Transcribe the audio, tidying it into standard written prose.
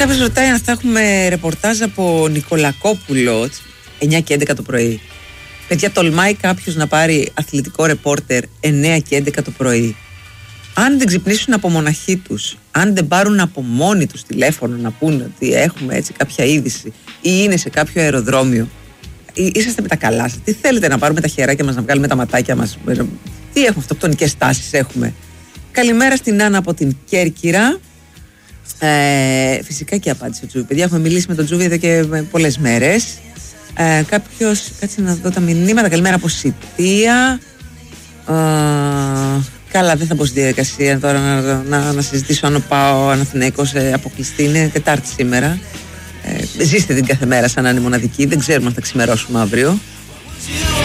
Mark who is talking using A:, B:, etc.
A: Κάποιος ρωτάει αν θα έχουμε ρεπορτάζ από Νικολακόπουλο 9 και 11 το πρωί. Παιδιά, τολμάει κάποιος να πάρει αθλητικό ρεπόρτερ 9 και 11 το πρωί? Αν δεν ξυπνήσουν από μοναχοί τους, αν δεν πάρουν από μόνοι τους τηλέφωνο να πούνε ότι έχουμε έτσι κάποια είδηση ή είναι σε κάποιο αεροδρόμιο, είσαστε με τα καλά σας? Τι θέλετε, να πάρουμε τα χεράκια μας, να βγάλουμε τα ματάκια μας? Τι έχουμε, αυτοκτονικές τάσεις έχουμε? Καλημέρα στην Άννα από την Κέρκυρα. Φυσικά και απάντησε ο Τζούβι. Παιδιά, έχουμε μιλήσει με τον Τζούβι εδώ και πολλές μέρες. Κάποιος, κάτσε να δω τα μηνύματα. Καλημέρα από Σιτία. Καλά, δεν θα μπω στη διαδικασία τώρα να συζητήσω αν πάω Αναθηναϊκός αποκλειστή. Είναι Τετάρτη σήμερα. Ζήστε την κάθε μέρα σαν να είναι μοναδική. Δεν ξέρουμε αν θα ξημερώσουμε αύριο.